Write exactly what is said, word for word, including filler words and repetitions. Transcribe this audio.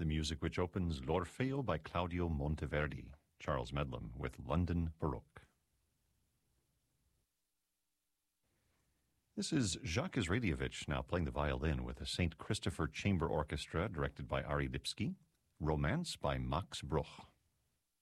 the music which opens L'Orfeo by Claudio Monteverdi, Charles Medlem with London Baroque. This is Jacques Israelievich now playing the violin with the Saint Christopher Chamber Orchestra directed by Ari Lipski, Romance by Max Bruch.